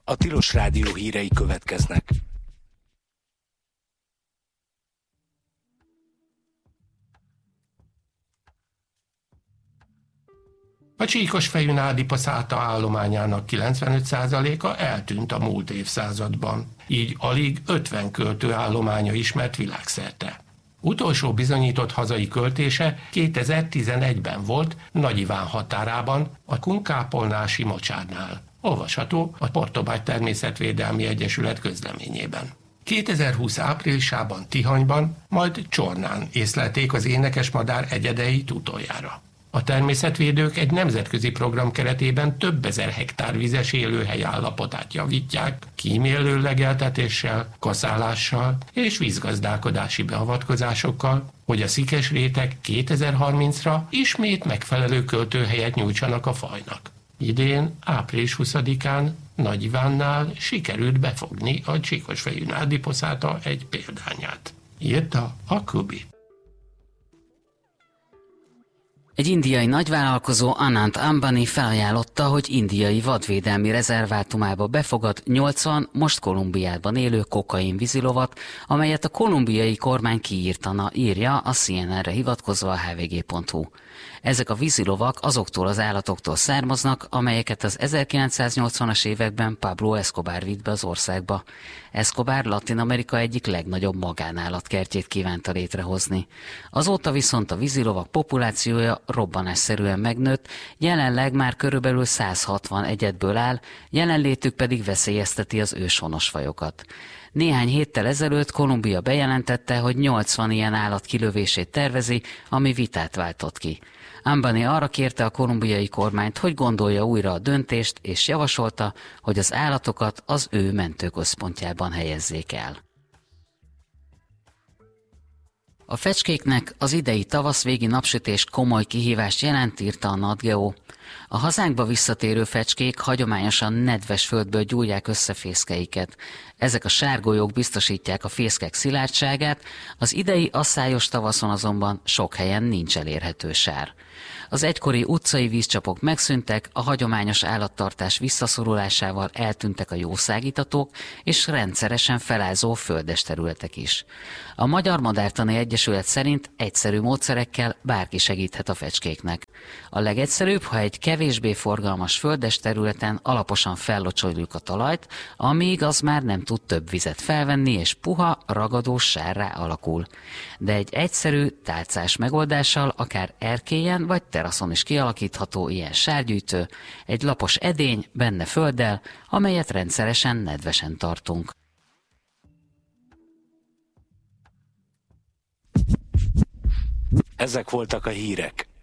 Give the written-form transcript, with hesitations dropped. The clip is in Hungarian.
A Tilos Rádió hírei következnek. A Csíkosfejű nádipaszáta állományának 95%-a eltűnt a múlt évszázadban, így alig 50 költő állománya ismert világszerte. Utolsó bizonyított hazai költése 2011-ben volt Nagy Iván határában, a kunkápolnási mocsárnál. Olvasható a Portobágy Természetvédelmi Egyesület közleményében. 2020 áprilisában Tihanyban, majd Csornán észlelték az énekesmadár egyedeit utoljára. A természetvédők egy nemzetközi program keretében több ezer hektár vizes élőhely állapotát javítják, kímélő legeltetéssel, kaszálással és vízgazdálkodási beavatkozásokkal, hogy a szikes rétek 2030-ra ismét megfelelő költőhelyet nyújtsanak a fajnak. Idén, április 20-án Nagy Ivánnál sikerült befogni a csíkosfejű nádipaszáta egy példányát. Írta a Kubi. Egy indiai nagyvállalkozó, Anant Ambani felajánlotta, hogy indiai vadvédelmi rezervátumába befogad 80 most Kolumbiában élő kokain vízilovat, amelyet a kolumbiai kormány kiírtana, írja a CNN-re hivatkozva a hvg.hu. Ezek a vízilovak azoktól az állatoktól származnak, amelyeket az 1980-as években Pablo Escobar vitt be az országba. Escobar Latin-Amerika egyik legnagyobb magánállatkertjét kívánta létrehozni. Azóta viszont a vízilovak populációja robbanásszerűen megnőtt, jelenleg már körülbelül 160 egyedből áll, jelenlétük pedig veszélyezteti az őshonos fajokat. Néhány héttel ezelőtt Kolumbia bejelentette, hogy 80 ilyen állat kilövését tervezi, ami vitát váltott ki. Ambani arra kérte a kolumbiai kormányt, hogy gondolja újra a döntést, és javasolta, hogy az állatokat az ő mentőközpontjában helyezzék el. A fecskéknek az idei tavaszvégi napsütés komoly kihívást jelent, írta a Nat Geo. A hazánkba visszatérő fecskék hagyományosan nedves földből gyújják össze fészkeiket. Ezek a sárgolyók biztosítják a fészkek szilárdságát, az idei asszályos tavaszon azonban sok helyen nincs elérhető sár. Az egykori utcai vízcsapok megszűntek, a hagyományos állattartás visszaszorulásával eltűntek a jószágítatók és rendszeresen felázó földes területek is. A Magyar Madártani Egyesület szerint egyszerű módszerekkel bárki segíthet a fecskéknek. A legegyszerűbb, ha egy kevésbé forgalmas földes területen alaposan fellocsoljuk a talajt, amíg az már nem tud több vizet felvenni, és puha, ragadós sárrá alakul. De egy egyszerű, tálcás megoldással akár erkélyen vagy teraszon is kialakítható ilyen sárgyűjtő, egy lapos edény, benne földdel, amelyet rendszeresen nedvesen tartunk. Ezek voltak a hírek.